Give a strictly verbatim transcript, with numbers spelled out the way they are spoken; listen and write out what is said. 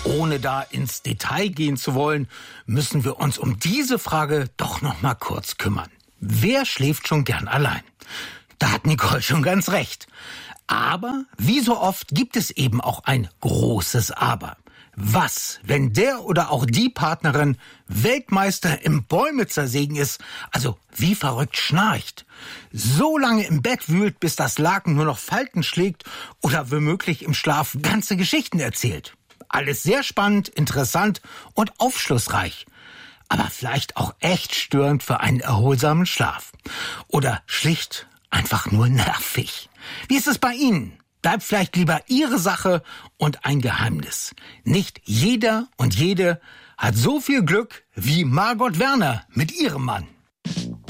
Ohne da ins Detail gehen zu wollen, müssen wir uns um diese Frage doch noch mal kurz kümmern. Wer schläft schon gern allein? Da hat Nicole schon ganz recht. Aber wie so oft gibt es eben auch ein großes Aber. Was, wenn der oder auch die Partnerin Weltmeister im Bäume zersägen ist, also wie verrückt schnarcht, so lange im Bett wühlt, bis das Laken nur noch Falten schlägt oder womöglich im Schlaf ganze Geschichten erzählt? Alles sehr spannend, interessant und aufschlussreich. Aber vielleicht auch echt störend für einen erholsamen Schlaf. Oder schlicht einfach nur nervig. Wie ist es bei Ihnen? Bleibt vielleicht lieber Ihre Sache und ein Geheimnis. Nicht jeder und jede hat so viel Glück wie Margot Werner mit ihrem Mann.